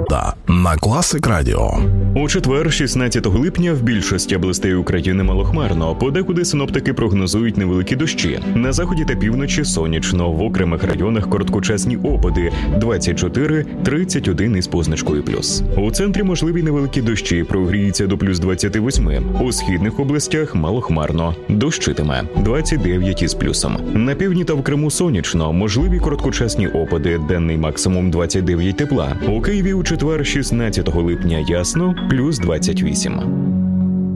Субота на Класик Радіо. У четвер, 16 липня, в більшості областей України малохмарно. Подекуди синоптики прогнозують невеликі дощі. На заході та півночі сонячно, в окремих районах короткочасні опади 24-31 із позначкою плюс. У центрі можливі невеликі дощі, прогріється до плюс 28. У східних областях малохмарно, дощитиме 29 із плюсом. На півдні та в Криму сонячно, можливі короткочасні опади, денний максимум 29 тепла. У Києві у четвер, 16 липня ясно, плюс 28.